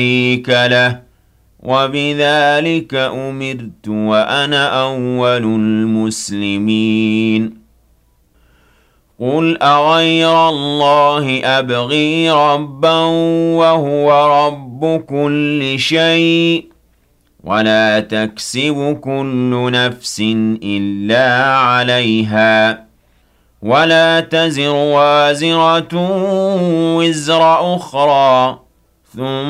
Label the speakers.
Speaker 1: شريك له وبذلك أمرت وأنا أول المسلمين قل أغير الله أبغي ربا وهو رب كل شيء ولا تكسب كل نفس إلا عليها ولا تزر وازرة وزر أخرى ثم